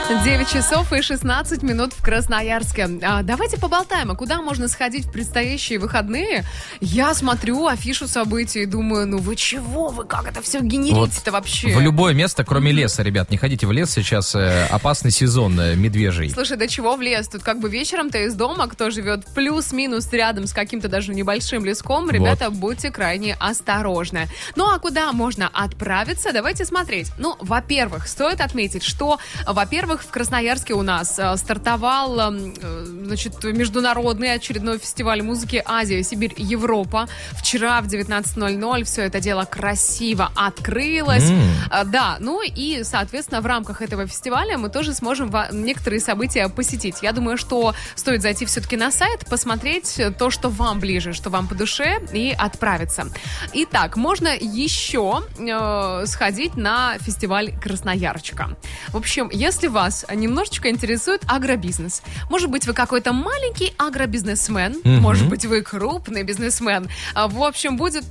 9 часов и 16 минут в Красноярске. Давайте поболтаем, а куда можно сходить в предстоящие выходные? Я смотрю афишу событий и думаю, ну вы чего? Вы как это все генерите-то вообще? В любое место, кроме леса, ребят. Не ходите в лес, сейчас опасный сезон медвежий. Слушай, до чего в лес? Тут как бы вечером-то из дома, кто живет плюс-минус рядом с каким-то даже небольшим леском, ребята, будьте крайне осторожны. Ну а куда можно отправиться? Давайте смотреть. Ну, во-первых, стоит отметить, что, во-первых, в Красноярске у нас стартовал, значит, международный очередной фестиваль музыки «Азия, Сибирь, Европа». Вчера в 19:00 все это дело красиво открылось. Да, ну и, соответственно, в рамках этого фестиваля мы тоже сможем некоторые события посетить. Я думаю, что стоит зайти все-таки на сайт, посмотреть то, что вам ближе, что вам по душе, и отправиться. Итак, можно еще сходить на фестиваль «Красноярочка». В общем, если вас немножечко интересует агробизнес, может быть, вы какой-то маленький агробизнесмен, может быть, вы крупный бизнесмен. В общем, будут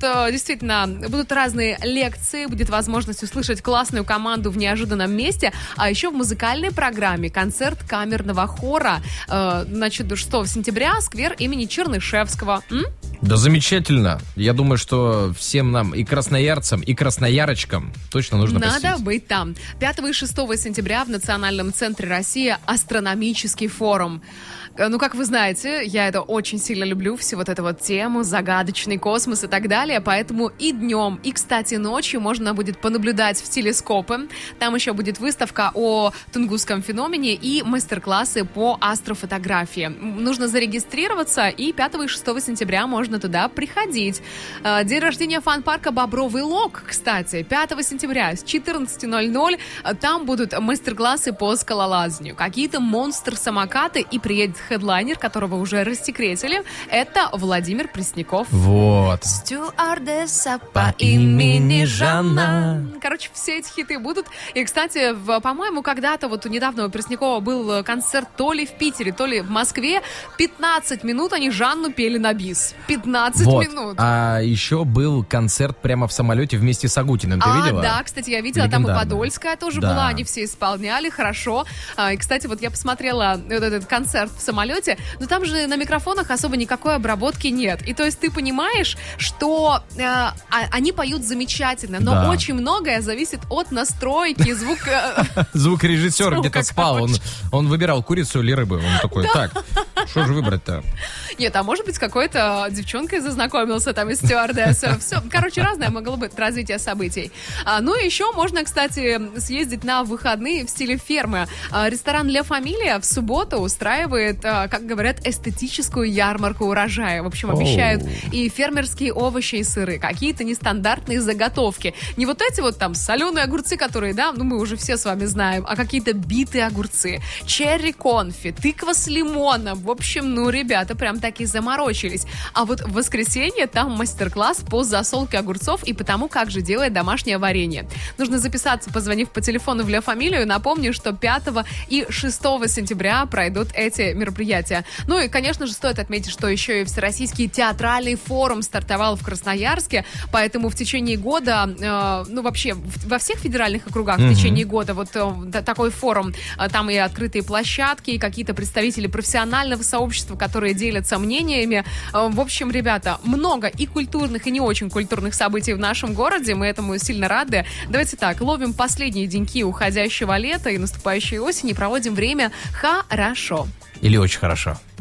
разные лекции, будет возможность услышать классную команду в неожиданном месте, а еще в музыкальной программе концерт камерного хора. Значит, 6 сентября, сквер имени Чернышевского. Да замечательно. Я думаю, что всем нам, и красноярцам, и красноярочкам точно нужно посетить. Надо быть там. 5 и 6 сентября в Национальном центре России астрономический форум. Ну, как вы знаете, я это очень сильно люблю, всю вот эту вот тему, загадочный космос и так далее, поэтому и днем, и, кстати, ночью можно будет понаблюдать в телескопы. Там еще будет выставка о Тунгусском феномене и мастер-классы по астрофотографии. Нужно зарегистрироваться, и 5 и 6 сентября можно туда приходить. День рождения фан-парка «Бобровый Лог», кстати, 5 сентября с 14:00 там будут мастер-классы по скалолазанию. Какие-то монстр-самокаты, и приедет хедлайнер, которого уже рассекретили. Это Владимир Пресняков. Вот. Стюардесса по имени Жанна. Короче, все эти хиты будут. И, кстати, по-моему, когда-то вот недавно у Преснякова был концерт то ли в Питере, то ли в Москве. 15 минут они Жанну пели на бис. 15 минут. А еще был концерт прямо в самолете вместе с Агутиным. Ты видела? Да, кстати, я видела. Там и Подольская тоже была. Они все исполняли хорошо. И, кстати, вот я посмотрела вот этот концерт в самолете, но там же на микрофонах особо никакой обработки нет. И то есть ты понимаешь, что они поют замечательно, но очень многое зависит от настройки, Звукорежиссер где-то спал, он выбирал курицу или рыбу. Он такой, так, что же выбрать-то? Нет, а может быть, с какой-то девчонкой зазнакомился там из стюардессы. Все, короче, разное могло быть развитие событий. Ну и еще можно, кстати, съездить на выходные в стиле фермы. Ресторан «Ля Фамилия» в субботу устраивает, как говорят, эстетическую ярмарку урожая. В общем, обещают и фермерские овощи и сыры, какие-то нестандартные заготовки. Не вот эти вот там соленые огурцы, которые, да, ну мы уже все с вами знаем, а какие-то битые огурцы, черри-конфи, тыква с лимоном. В общем, ну, ребята прям таки заморочились. А вот в воскресенье там мастер-класс по засолке огурцов и по тому, как же делать домашнее варенье. Нужно записаться, позвонив по телефону в Ля Фамилию. Напомню, что 5 и 6 сентября пройдут эти мероприятия. Ну и, конечно же, стоит отметить, что еще и Всероссийский театральный форум стартовал в Красноярске, поэтому в течение года, ну вообще во всех федеральных округах в течение года вот такой форум, там и открытые площадки, и какие-то представители профессионального сообщества, которые делятся мнениями. В общем, ребята, много и культурных, и не очень культурных событий в нашем городе, мы этому сильно рады. Давайте так, ловим последние деньки уходящего лета и наступающей осени, проводим время хорошо. Или очень хорошо.